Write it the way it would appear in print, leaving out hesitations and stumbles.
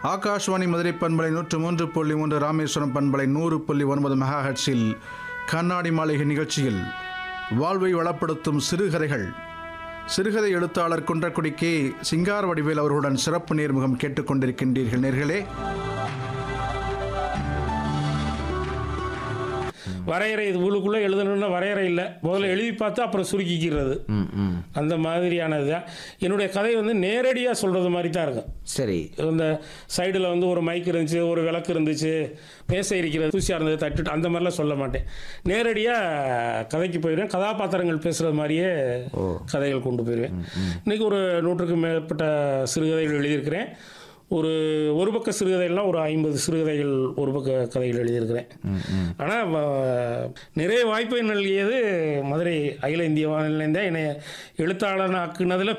ஆகாஷ்வாணி மதுரை பண்பலை 103.3, ராமேஸ்வரம் பண்பலை 100.9 மெகாஹெர்ட்ஸில் கண்ணாடி மாளிகை நிகழ்ச்சியில் வாழ்வை வளப்படுத்தும் சிறுகதைகள். சிறுகதை எழுத்தாளர் குன்றக்குடி கே. சிங்காரவடிவேல் அவர்களுடன் சிறப்பு நேர்முகம் கேட்டுக்கொண்டிருக்கின்றீர்கள் நேர்களே. வரையறை இது உள்ளுக்குள்ளே எழுதணும்னா வரையறை இல்லை, முதல்ல எழுதி பார்த்து அப்புறம் சுருக்கிக்கிறது. அந்த மாதிரியானது தான் என்னுடைய கதை. நேரடியாக சொல்கிறது மாதிரி தான் இருக்கும். சரி. இந்த சைடில் ஒரு மைக் இருந்துச்சு, ஒரு விளக்கு இருந்துச்சு, மேசை இருக்கிறது, தூசியாக இருந்தது, தட்டுட்டு அந்த மாதிரிலாம் சொல்ல மாட்டேன். நேரடியாக கதைக்கு போயிடுவேன். கதாபாத்திரங்கள் பேசுகிறது மாதிரியே கதைகள் கொண்டு போயிடுவேன். இன்றைக்கி ஒரு 100க்கும் மேற்பட்ட சிறுகதைகள் எழுதியிருக்கிறேன். ஒரு பக்க சிறுகதைகள்லாம் ஒரு 50 சிறுகதைகள் ஒரு பக்க கதைகள் எழுதியிருக்கிறேன். ஆனால் நிறைய வாய்ப்பை நல்கியது மதுரை அகில இந்திய வானொலியிலேருந்தே என்னை எழுத்தாளனாக்குனதில்